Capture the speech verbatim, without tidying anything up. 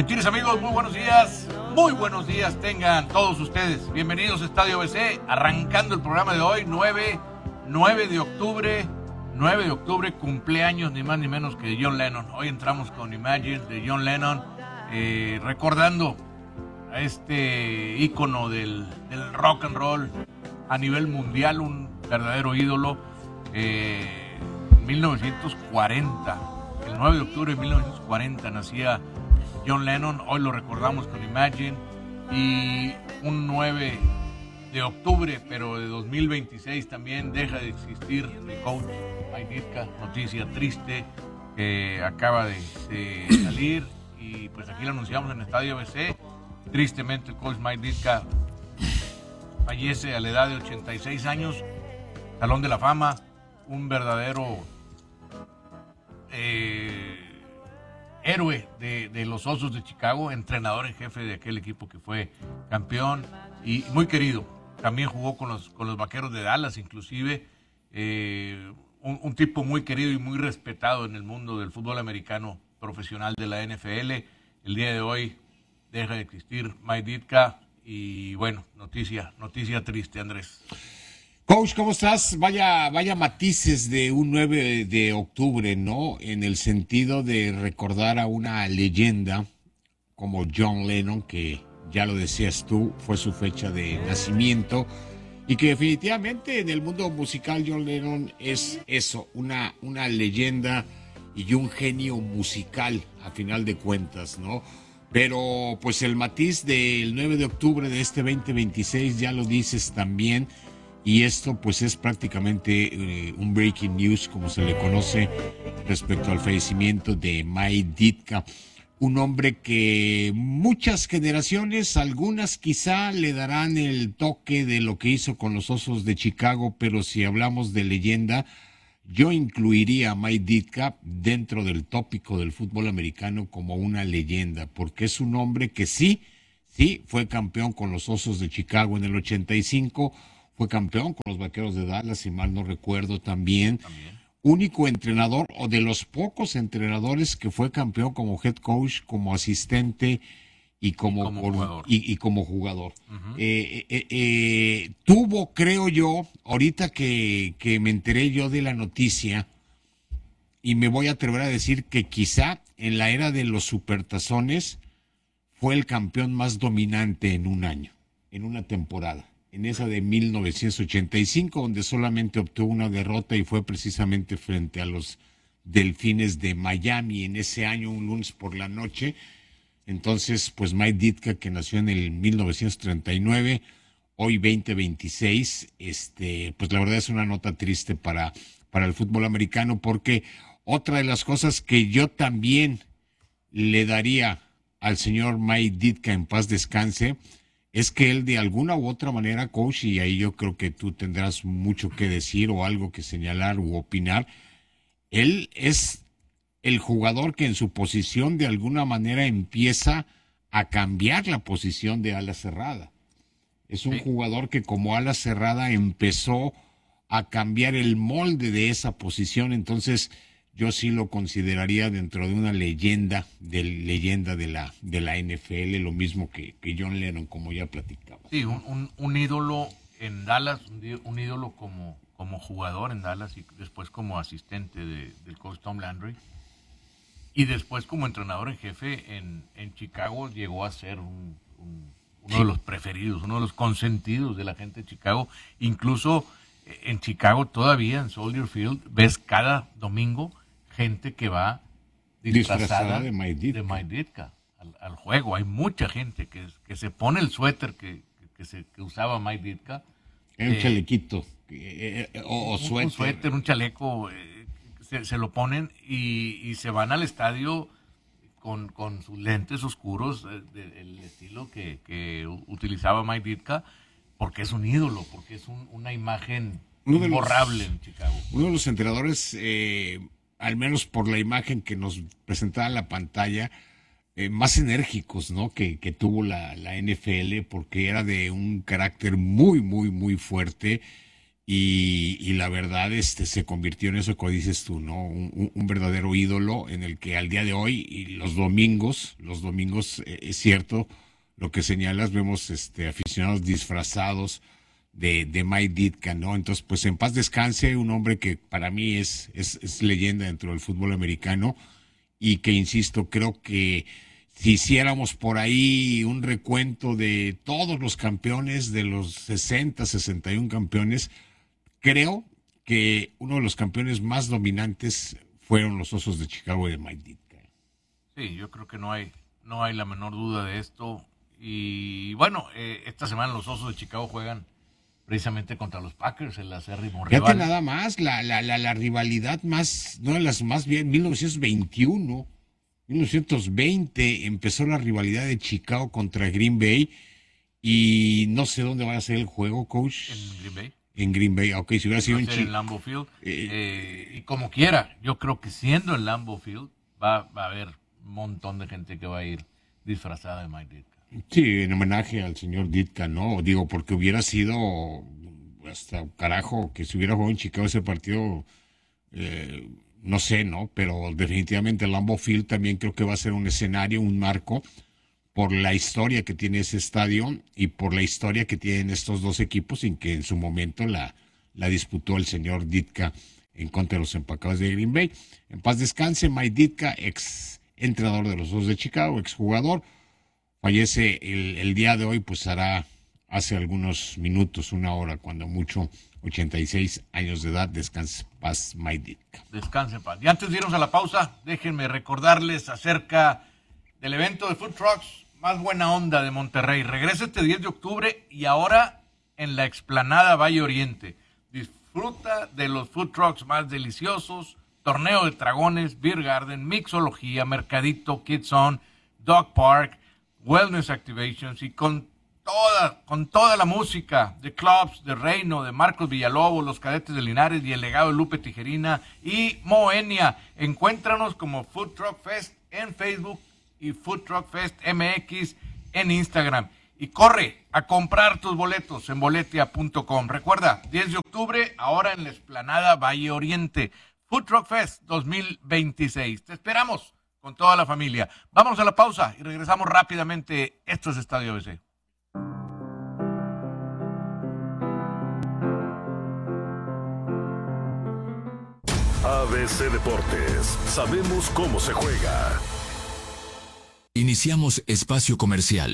Gentiles amigos, muy buenos días, muy buenos días tengan todos ustedes. Bienvenidos a Estadio B C, arrancando el programa de hoy, nueve de octubre, nueve de octubre, cumpleaños ni más ni menos que de John Lennon. Hoy entramos con Imagine de John Lennon, eh, recordando a este ícono del, del rock and roll a nivel mundial, un verdadero ídolo. Eh, en mil novecientos cuarenta, el nueve de octubre de mil novecientos cuarenta nacía John Lennon. Hoy lo recordamos con Imagine. Y un nueve de octubre, pero de dos mil veintiséis, también deja de existir el coach Mike Ditka. Noticia triste que acaba de, de salir, y pues aquí lo anunciamos en Estadio B C. Tristemente el coach Mike Ditka fallece a la edad de ochenta y seis años. Salón de la Fama, un verdadero eh, héroe de, de los Osos de Chicago, entrenador en jefe de aquel equipo que fue campeón y muy querido. También jugó con los, con los Vaqueros de Dallas, inclusive. Eh, un, un tipo muy querido y muy respetado en el mundo del fútbol americano profesional de la N F L. El día de hoy deja de existir Mike Ditka y bueno, noticia, noticia triste, Andrés. Coach, ¿cómo estás? Vaya, vaya matices de un nueve de octubre, ¿no? En el sentido de recordar a una leyenda como John Lennon, que ya lo decías tú, fue su fecha de nacimiento, y que definitivamente en el mundo musical John Lennon es eso, una, una leyenda y un genio musical, a final de cuentas, ¿no? Pero pues el matiz del nueve de octubre de este veinte veintiséis, ya lo dices también. Y esto pues es prácticamente eh, un breaking news, como se le conoce, respecto al fallecimiento de Mike Ditka, un hombre que muchas generaciones, algunas quizá le darán el toque de lo que hizo con los Osos de Chicago, pero si hablamos de leyenda, yo incluiría a Mike Ditka dentro del tópico del fútbol americano como una leyenda, porque es un hombre que sí, sí, fue campeón con los Osos de Chicago en el ochenta y cinco, fue campeón con los Vaqueros de Dallas, si mal no recuerdo también. también. Único entrenador, o de los pocos entrenadores que fue campeón como head coach, como asistente y como, y como por, jugador. Y, y como jugador. Uh-huh. eh, eh, eh, tuvo, creo yo, ahorita que, que me enteré yo de la noticia, y me voy a atrever a decir que quizá en la era de los supertazones fue el campeón más dominante en un año, en una temporada. En esa de mil novecientos ochenta y cinco, donde solamente obtuvo una derrota y fue precisamente frente a los Delfines de Miami en ese año, un lunes por la noche. Entonces, pues Mike Ditka, que nació en el mil novecientos treinta y nueve, hoy veinte veintiséis, este, pues la verdad es una nota triste para, para el fútbol americano, porque otra de las cosas que yo también le daría al señor Mike Ditka, en paz descanse, es que él de alguna u otra manera, coach, y ahí yo creo que tú tendrás mucho que decir o algo que señalar u opinar, él es el jugador que en su posición de alguna manera empieza a cambiar la posición de ala cerrada. Es un sí. jugador que como ala cerrada empezó a cambiar el molde de esa posición, entonces yo sí lo consideraría dentro de una leyenda, de leyenda de la de la N F L, lo mismo que, que John Lennon, como ya platicaba. Sí, un, un, un ídolo en Dallas, un, un ídolo como, como jugador en Dallas y después como asistente de, del coach Tom Landry. Y después como entrenador en jefe en, en Chicago llegó a ser un, un, uno sí. de los preferidos, uno de los consentidos de la gente de Chicago. Incluso en Chicago todavía, en Soldier Field, ves cada domingo gente que va disfrazada, disfrazada de Mike Ditka, de Mike Ditka al, al juego. Hay mucha gente que, que se pone el suéter que, que, se, que usaba Mike Ditka. Un eh, chalequito eh, o, o suéter. Un suéter, un chaleco, eh, se, se lo ponen y, y se van al estadio con, con sus lentes oscuros, eh, de, el estilo que, que utilizaba Mike Ditka, porque es un ídolo, porque es un, una imagen imborrable en Chicago. Uno de los entrenadores, eh, al menos por la imagen que nos presentaba en la pantalla, eh, más enérgicos, ¿no? que, que tuvo la, la N F L, porque era de un carácter muy, muy, muy fuerte, Y, y la verdad este se convirtió en eso que dices tú, ¿no? Un, un- un verdadero ídolo en el que al día de hoy y los domingos, los domingos eh, es cierto lo que señalas, vemos este aficionados disfrazados de, de Mike Ditka, ¿no? Entonces, pues en paz descanse, un hombre que para mí es, es, es leyenda dentro del fútbol americano y que, insisto, creo que si hiciéramos por ahí un recuento de todos los campeones, de los sesenta, sesenta y uno campeones, creo que uno de los campeones más dominantes fueron los Osos de Chicago y de Mike Ditka. Sí, yo creo que no hay, no hay la menor duda de esto. Y bueno, eh, esta semana los Osos de Chicago juegan precisamente contra los Packers, el acérrimo Fíjate rival. nada más, la, la, la, la rivalidad más, no de las más bien, mil novecientos veintiuno, mil novecientos veinte empezó la rivalidad de Chicago contra Green Bay y no sé dónde va a ser el juego, coach. En Green Bay. En Green Bay, ok, si hubiera sido Va a en ser en Chicago. Lambeau Field. Eh, Eh, y como quiera, yo creo que siendo en Lambeau Field va, va a haber un montón de gente que va a ir disfrazada de Mike Ditka. Sí, en homenaje al señor Ditka, ¿no? Digo, porque hubiera sido hasta carajo que si hubiera jugado en Chicago ese partido, eh, no sé, ¿no? Pero definitivamente el Lambeau Field también creo que va a ser un escenario, un marco, por la historia que tiene ese estadio y por la historia que tienen estos dos equipos, en que en su momento la, la disputó el señor Ditka en contra de los empacados de Green Bay. En paz descanse, Mike Ditka, ex entrenador de los Osos de Chicago, ex jugador. Fallece el, el día de hoy, pues hará hace algunos minutos, una hora, cuando mucho, ochenta y seis años de edad. Descanse en paz, Mike Ditka. Descanse en paz. Y antes de irnos a la pausa, déjenme recordarles acerca del evento de Food Trucks más buena onda de Monterrey. Regresa este diez de octubre y ahora en la explanada Valle Oriente. Disfruta de los Food Trucks más deliciosos, torneo de dragones, beer garden, mixología, mercadito, kids on, dog park, wellness activations y con toda, con toda la música de Clubs, de Reino, de Marcos Villalobos, los Cadetes de Linares y el legado de Lupe Tijerina y Moenia. Encuéntranos como Food Truck Fest en Facebook y Food Truck Fest M X en Instagram. Y corre a comprar tus boletos en boletia punto com. Recuerda, diez de octubre, ahora en la explanada Valle Oriente. Food Truck Fest dos mil veintiséis. Te esperamos con toda la familia. Vámonos a la pausa y regresamos rápidamente. Esto es Estadio A B C. A B C Deportes. Sabemos cómo se juega. Iniciamos espacio comercial.